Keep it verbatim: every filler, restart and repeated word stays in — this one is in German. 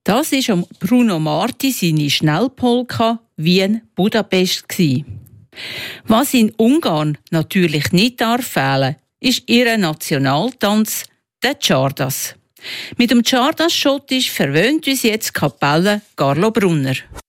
Das war Bruno Marti seine Schnellpolka Wien-Budapest. Was in Ungarn natürlich nicht darf fehlen, ist ihr Nationaltanz, der Csardas. Mit dem Csardas-Schottisch verwöhnt uns jetzt Kapelle Carlo Brunner.